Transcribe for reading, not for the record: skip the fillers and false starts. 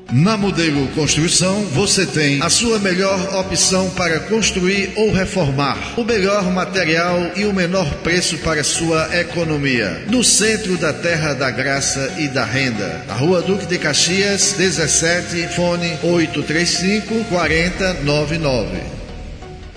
Na Modelo Construção, você tem a sua melhor opção para construir ou reformar. O melhor material e o menor preço para sua economia. No centro da Terra da Graça e da Renda. Na Rua Duque de Caxias, 17, fone 835-4099.